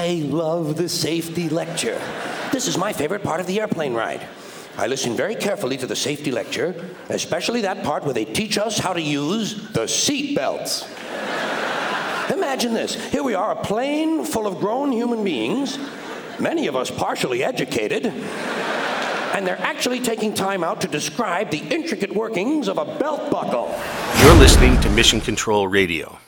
I love the safety lecture. This is my favorite part of the airplane ride. I listen very carefully to the safety lecture, especially that part where they teach us how to use the seat belts. Imagine this. Here we are, a plane full of grown human beings, many of us partially educated, and they're actually taking time out to describe the intricate workings of a belt buckle. You're listening to Mission Control Radio.